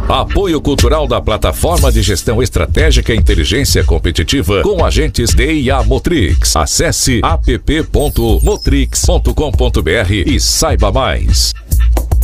Apoio cultural da Plataforma de Gestão Estratégica e Inteligência Competitiva com agentes DIA Motrix. Acesse app.motrix.com.br e saiba mais.